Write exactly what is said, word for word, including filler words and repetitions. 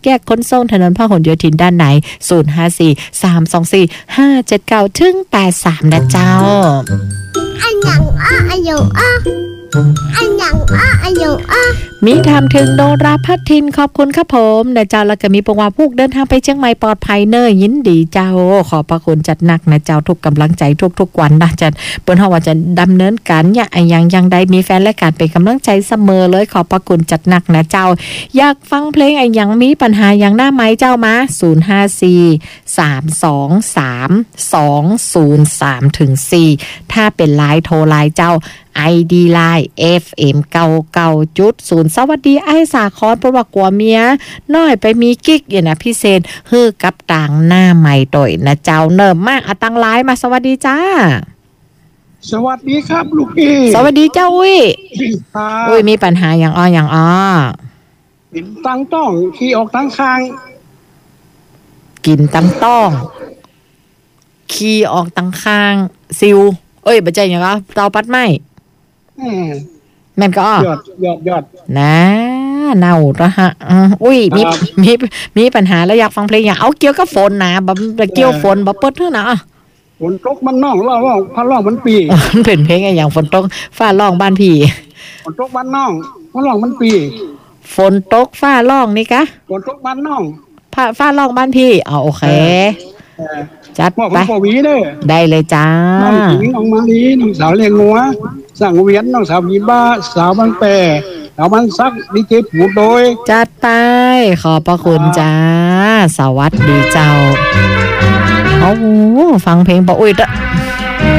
แยกขนส่งถนนพหลโยธินด้านในศูนย์ ห้า สี่ สาม สอง สี่ ห้า เจ็ด เก้า ถึง แปด สาม นะเจ้าอันยังอ้ออันยังอ้ออันยังอ้ออันยังอ้อมีทำถึงโนราพัฒทินขอบคุณครับผมนะเจ้าแล้วก็มีปงว่าพวกเดินทางไปเชียงใหม่ปลอดภัยเนยยินดีเจ้าขอบพระคุณจัดหนักนะเจ้าทุกกำลังใจทุกๆวันนะจัดเปิ้นเฮาว่าจะดำเนินการอย่างอย่างยังใดมีแฟนและการเป็นกำลังใจเสมอเลยขอบพระคุณจัดหนักนะเจ้าอยากฟังเพลงไอ้ยังมีปัญหาอย่างหน้าไม้เจ้ามาศูนย์ ห้า สี่ สาม สอง สาม สอง ศูนย์ สาม ถึง สี่ ถ้าเป็นไลน์โทรไลน์เจ้าไอ ดี ไลน์ เอฟ เอ็ม เก้าสิบเก้าจุดศูนย์ สวัสดีไอ้สาครเพราะว่ากลัวเมียน้อยไปมีกิ๊กอย่างนะพี่เซนฮือกับต่างหน้าใหม่ต่อยนะเจ้าเนิ่มมากอะตังไลน์มาสวัสดีจ้าสวัสดีครับลูกพี่สวัสดีเจ้าอุ้ยอุ้ยมีปัญหาอย่างอ้ออย่างอ้อกินตังต้องขี่ออกทางข้างกินตังต้องขี่ออกตังข้างซิวเอ้ยบ่ใจอย่างก็เตาปัดไม้แม่นก็อ้อยอดยอดยอดนะเน่าละฮะอุ้ยมีมีมีปัญหาแล้วอยากฟังเพลงอยากเอาเกี่ยวกับฝนนะบ่เกี่ยวฝนบ่เปิดเท่านะฝนตกมันน้องร้องพาร้องมันปีมันเป็นเพลงไอ้อย่างฝนตกฟ้าร้องบ้านพี่ฝนตกบ้านน้องพาร้องมันปีฝนตกฟ้าร้องนี่กะฝนตกบ้านน้องฟ้าฟ้าร้องบ้านพี่อ๋อโอเคจัดไปได้เลยจ้าน้องหญิงน้องมาลีน้องสาวเลี้ยงงัวสั่งเวียนน้องสาวยีบ้าสาวบางแปรสาวบางซักดีเจผูดโดยจัดไปขอบพระคุณจ้าสวัสดีเจ้าโอ้โหฟังเพลงบ่อุ้ย